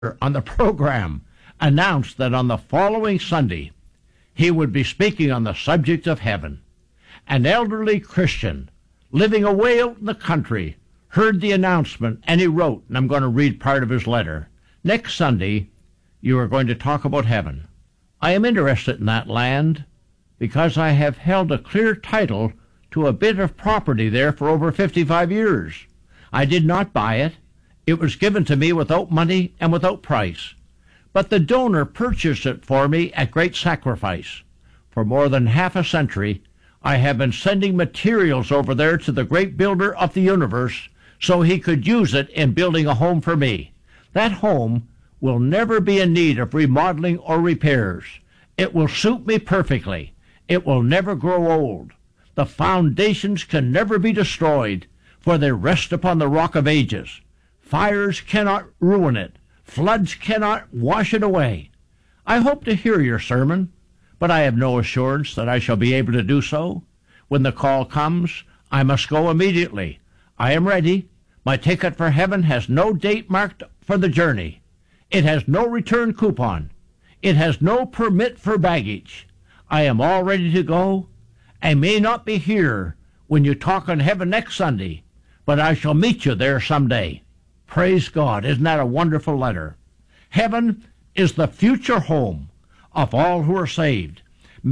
on the program announced that on the following Sunday he would be speaking on the subject of heaven. An elderly Christian living away out in the country heard the announcement, and he wrote, and I'm going to read part of his letter. Next Sunday, you are going to talk about heaven. I am interested in that land because I have held a clear title to a bit of property there for over 55 years. I did not buy it. It was given to me without money and without price. But the donor purchased it for me at great sacrifice. For more than half a century, I have been sending materials over there to the great builder of the universe so he could use it in building a home for me. That home will never be in need of remodeling or repairs. It will suit me perfectly. It will never grow old. The foundations can never be destroyed, for they rest upon the rock of ages. Fires cannot ruin it. Floods cannot wash it away. I hope to hear your sermon, but I have no assurance that I shall be able to do so. When the call comes, I must go immediately. I am ready. My ticket for heaven has no date marked for the journey. It has no return coupon. It has no permit for baggage. I am all ready to go. I may not be here when you talk on heaven next Sunday, but I shall meet you there someday. Praise God. Isn't that a wonderful letter? Heaven is the future home of all who are saved.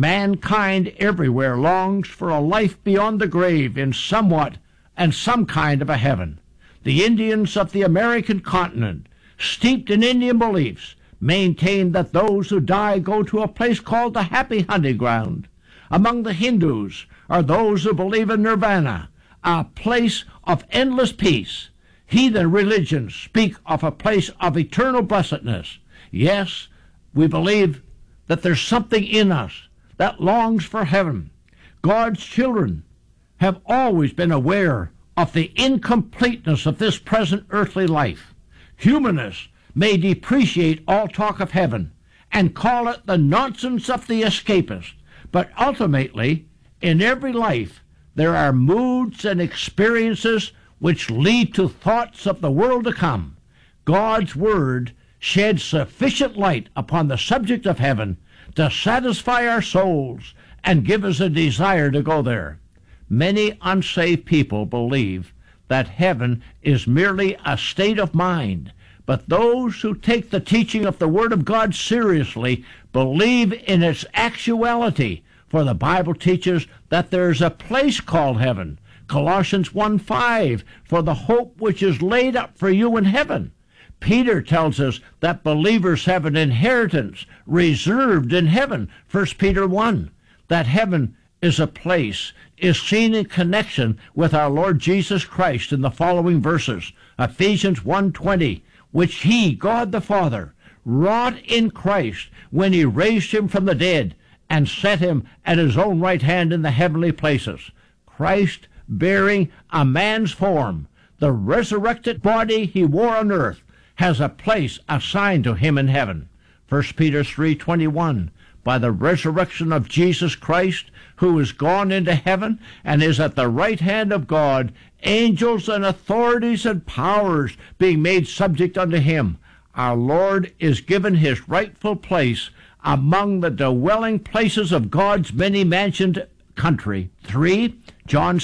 Mankind everywhere longs for a life beyond the grave in somewhat and some kind of a heaven. The Indians of the American continent, steeped in Indian beliefs, maintain that those who die go to a place called the happy hunting ground. Among the Hindus are those who believe in nirvana, a place of endless peace. Heathen religions speak of a place of eternal blessedness. Yes, we believe that there's something in us that longs for heaven. God's children have always been aware of the incompleteness of this present earthly life. Humanists may depreciate all talk of heaven and call it the nonsense of the escapist, but ultimately, in every life, there are moods and experiences which lead to thoughts of the world to come. God's Word sheds sufficient light upon the subject of heaven to satisfy our souls and give us a desire to go there. Many unsaved people believe that heaven is merely a state of mind, but those who take the teaching of the Word of God seriously believe in its actuality, for the Bible teaches that there is a place called heaven. Colossians 1:5, for the hope which is laid up for you in heaven. Peter tells us that believers have an inheritance reserved in heaven. 1 Peter 1, that heaven is a place, is seen in connection with our Lord Jesus Christ in the following verses. Ephesians 1:20, which he, God the Father, wrought in Christ when he raised him from the dead and set him at his own right hand in the heavenly places. Christ bearing a man's form, the resurrected body he wore on earth, has a place assigned to him in heaven. 1 Peter 3:21, by the resurrection of Jesus Christ, who is gone into heaven and is at the right hand of God, angels and authorities and powers being made subject unto him. Our Lord is given his rightful place among the dwelling places of God's many-mansioned country. 3, John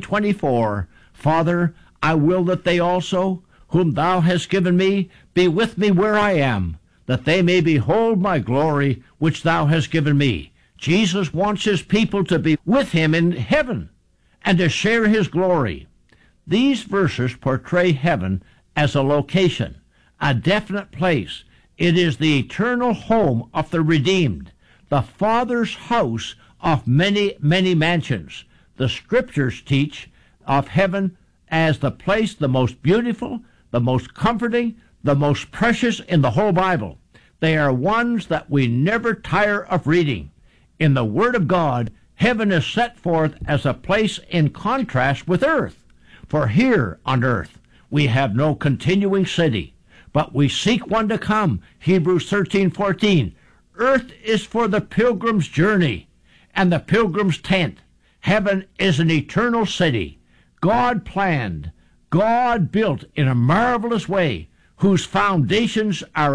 17:24, Father, I will that they also, whom thou hast given me, be with me where I am, that they may behold my glory which thou hast given me. Jesus wants his people to be with him in heaven and to share his glory. These verses portray heaven as a location, a definite place. It is the eternal home of the redeemed, the Father's house of many, many mansions. The Scriptures teach of heaven as the place, the most beautiful, the most comforting, the most precious in the whole Bible. They are ones that we never tire of reading. In the Word of God, heaven is set forth as a place in contrast with earth. For here on earth we have no continuing city, but we seek one to come. Hebrews 13:14. Earth is for the pilgrim's journey and the pilgrim's tent. Heaven is an eternal city. God planned, God built in a marvelous way whose foundations are